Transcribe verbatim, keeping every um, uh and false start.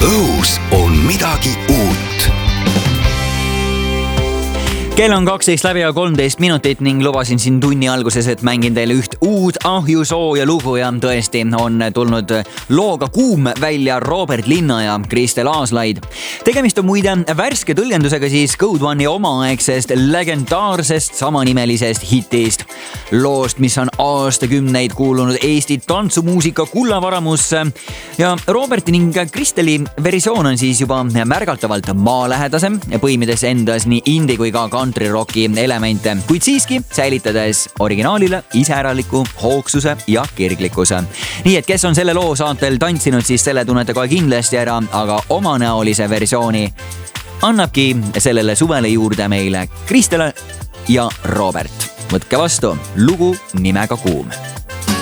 õhus on midagi uut. Kell on kaksteist läbi ja kolmteist minutit ning lubasin siin tunni alguses, et mängin teile üht uut ahjusooja lugu ja tõesti on tulnud looga Kuum välja Robert Linna ja Kristel Aaslaid. Tegemist on muide värske tõlgendusega siis Code One'i omaaegsest legendaarsest samanimelisest hitist. Loost, mis on aastakümneid kuulunud Eesti tantsumuusika kullavaramusse ja Roberti ning Kristeli versioon on siis juba märgatavalt maalähedasem, põimides endas nii indie kui ka country-rocki elemente, kuid siiski säilitades originaalile iseäraliku hoogsuse ja kirglikkuse. Nii et kes on selle loo saatel tantsinud, siis selle tunnete kohe kindlasti ära, aga omanäolise versiooni annabki sellele suvele juurde meile Kristele ja Robert. Võtke vastu lugu nimega Kuum.